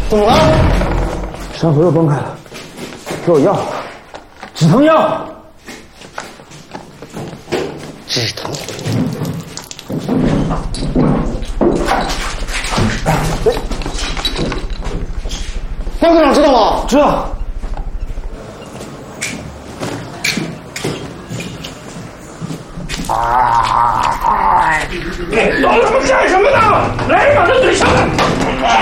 怎么了？伤口又崩开了，给我药，止疼药。止疼。关科长知道吗？知道。 搞他妈干什么呢？来，把他怼上来！